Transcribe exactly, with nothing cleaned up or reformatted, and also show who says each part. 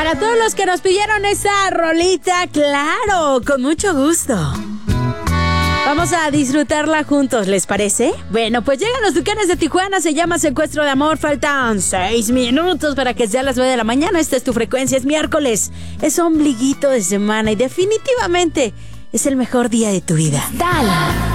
Speaker 1: Para todos los que nos pidieron esa rolita, claro, con mucho gusto. Vamos a disfrutarla juntos, ¿les parece? Bueno, pues llegan los Tucanes de Tijuana, se llama Secuestro de Amor. Faltan seis minutos para que sea las nueve de la mañana. Esta es tu frecuencia, es miércoles, es ombliguito de semana y definitivamente es el mejor día de tu vida.
Speaker 2: Dale.